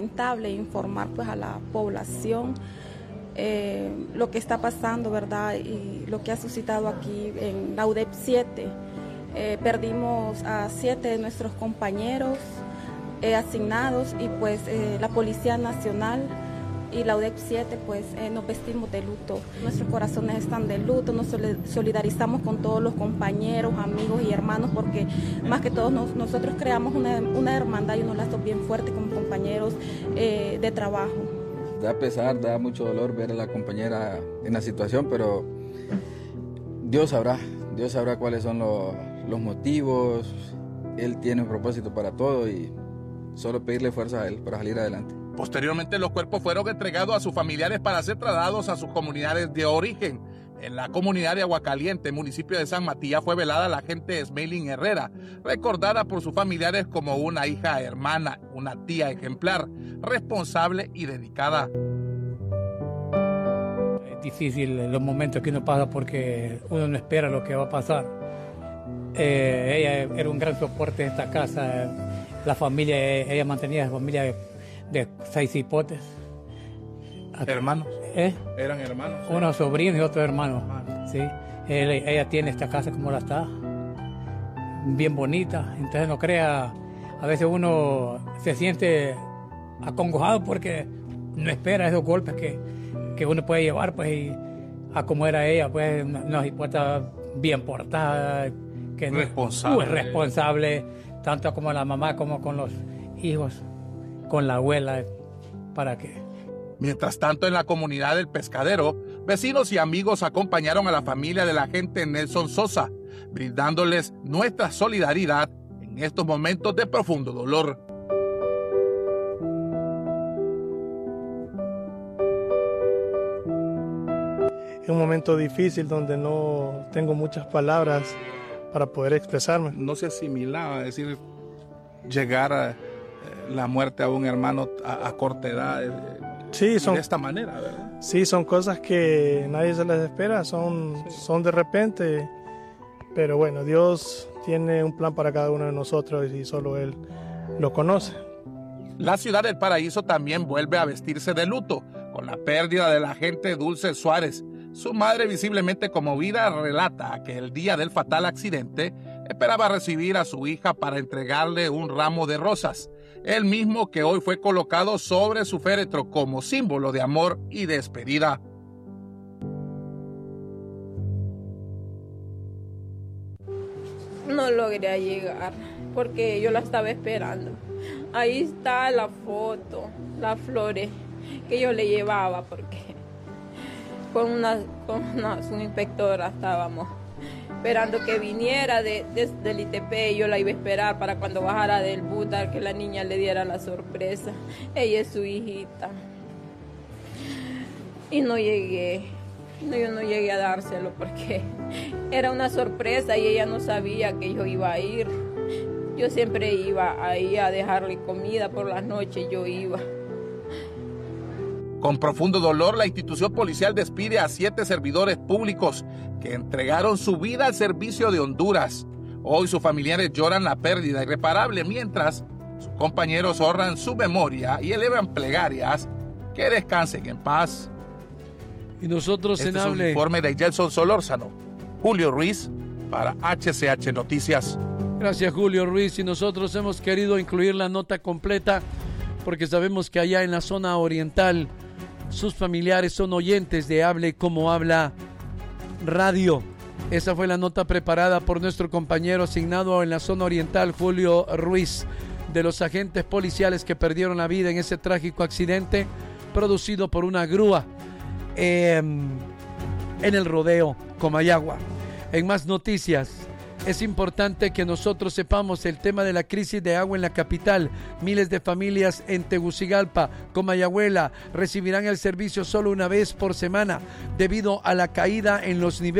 Lamentable informar pues a la población lo que está pasando, ¿verdad? Y lo que ha suscitado aquí en la UDEP 7. Perdimos a 7 de nuestros compañeros asignados y pues la Policía Nacional y la UDEP 7 pues nos vestimos de luto. Nuestros corazones están de luto, nos solidarizamos con todos los compañeros, amigos y hermanos porque más que todo nosotros creamos una hermandad y unos lazos bien fuertes como compañeros de trabajo. Da pesar, da mucho dolor ver a la compañera en la situación, pero Dios sabrá cuáles son los motivos. Él tiene un propósito para todo y solo pedirle fuerza a él para salir adelante. Posteriormente, los cuerpos fueron entregados a sus familiares para ser trasladados a sus comunidades de origen. En la comunidad de Aguacaliente, municipio de San Matías, fue velada la agente Smeilin Herrera, recordada por sus familiares como una hija hermana, una tía ejemplar, responsable y dedicada. Es difícil los momentos que uno pasa porque uno no espera lo que va a pasar. Ella era un gran soporte de esta casa. La familia, ella mantenía la familia de 6 hipotes. ¿Hermanos? ¿Eran hermanos? Unos sobrinos y otros hermanos. Sí. Ella tiene esta casa como la está, bien bonita. Entonces no crea, a veces uno se siente acongojado porque no espera esos golpes que uno puede llevar, pues, y a como era ella, pues, una hipota bien portada, que responsable, tanto como la mamá como con los hijos, con la abuela, para que... Mientras tanto, en la comunidad del Pescadero, vecinos y amigos acompañaron a la familia del agente Nelson Sosa, brindándoles nuestra solidaridad en estos momentos de profundo dolor. Es un momento difícil donde no tengo muchas palabras para poder expresarme. No se asimilaba, es decir, llegar a la muerte a un hermano a corta edad. Sí, de esta manera, ¿verdad? Sí, son cosas que nadie se les espera, son de repente, pero bueno, Dios tiene un plan para cada uno de nosotros y solo Él lo conoce. La ciudad del Paraíso también vuelve a vestirse de luto, con la pérdida de la agente Dulce Suárez. Su madre, visiblemente conmovida, relata que el día del fatal accidente esperaba recibir a su hija para entregarle un ramo de rosas, el mismo que hoy fue colocado sobre su féretro como símbolo de amor y despedida. No logré llegar porque yo la estaba esperando. Ahí está la foto, las flores que yo le llevaba porque con una inspectora estábamos esperando que viniera del ITP y yo la iba a esperar para cuando bajara del bus, que la niña le diera la sorpresa. Ella es su hijita. Y no llegué. No, yo no llegué a dárselo porque era una sorpresa y ella no sabía que yo iba a ir. Yo siempre iba ahí a dejarle comida por las noches, yo iba. Con profundo dolor, la institución policial despide a 7 servidores públicos que entregaron su vida al servicio de Honduras. Hoy sus familiares lloran la pérdida irreparable, mientras sus compañeros honran su memoria y elevan plegarias. Que descansen en paz. Y nosotros este es un informe de Gelson Solórzano. Julio Ruiz para HCH Noticias. Gracias, Julio Ruiz. Y nosotros hemos querido incluir la nota completa porque sabemos que allá en la zona oriental sus familiares son oyentes de Hable Como Habla Radio. Esa fue la nota preparada por nuestro compañero asignado en la zona oriental, Julio Ruiz, de los agentes policiales que perdieron la vida en ese trágico accidente producido por una grúa en el rodeo Comayagua. En más noticias, es importante que nosotros sepamos el tema de la crisis de agua en la capital. Miles de familias en Tegucigalpa, Comayagüela, recibirán el servicio solo una vez por semana debido a la caída en los niveles